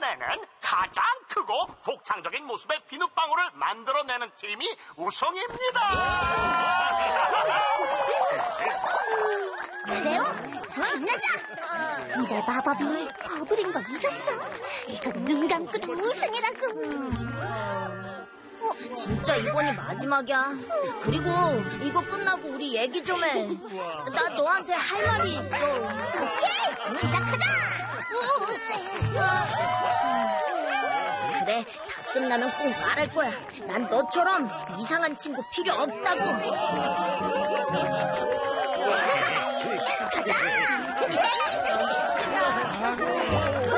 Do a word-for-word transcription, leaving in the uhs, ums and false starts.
이번에는 가장 크고 독창적인 모습의 비눗방울을 만들어내는 팀이 우승입니다. 그래요? 힘내자! 내 마법이 버블인 거 잊었어? 이거 눈 감고도 우승이라고. 진짜 이번이 마지막이야. 그리고 이거 끝나고 우리 얘기 좀 해. 나 너한테 할 말이 있어. 오케이! 시작하자! 그래, 다 끝나면 꼭 말할 거야. 난 너처럼 이상한 친구 필요 없다고. 가자!